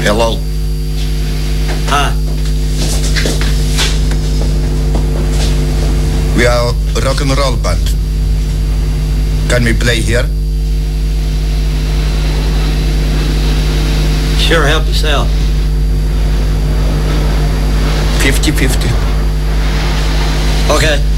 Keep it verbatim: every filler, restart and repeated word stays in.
Hello. Hi. We are a rock and roll band. Can we play here? Sure, help yourself. fifty fifty. Okay.